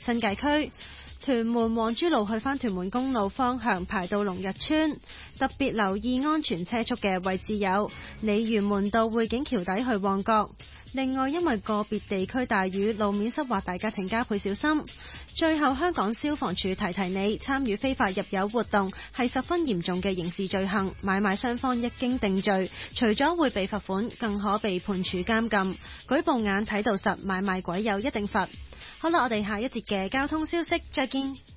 新界區。屯門黃珠路去返屯門公路方向排到龍日村，特別留意安全車速嘅位置有鯉魚門道匯景橋底去旺角。另外，因為個別地區大雨，路面濕滑，大家請加倍小心。最後，香港消防處提提你，參與非法入油活動係十分嚴重嘅刑事罪行，買賣雙方一經定罪，除咗會被罰款，更可被判處監禁。舉報眼睇到實，買賣鬼友一定罰。好啦，我哋下一節嘅交通消息再見。